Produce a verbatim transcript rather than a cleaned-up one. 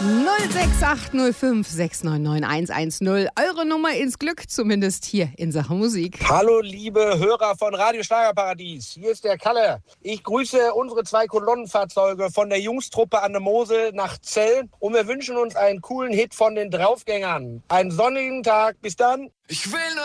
null sechs acht null fünf sechs neun neun eins eins null. Eure Nummer ins Glück, zumindest hier in Sachen Musik. Hallo liebe Hörer von Radio Schlagerparadies, hier ist der Kalle. Ich grüße unsere zwei Kolonnenfahrzeuge von der Jungstruppe an der Mosel nach Zell und wir wünschen uns einen coolen Hit von den Draufgängern. Einen sonnigen Tag, bis dann. Ich will